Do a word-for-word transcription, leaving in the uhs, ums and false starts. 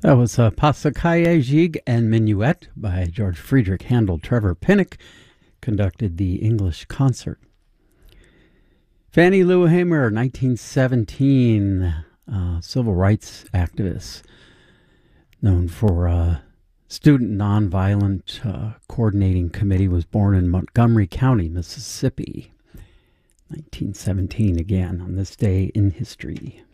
That was uh, Passacaglia Gigue and Minuet by George Friedrich Handel. Trevor Pinnock conducted the English concert. Fannie Lou Hamer, nineteen seventeen, uh, civil rights activist, known for uh, Student Nonviolent uh, Coordinating Committee, was born in Montgomery County, Mississippi. nineteen seventeen again, on this day in history.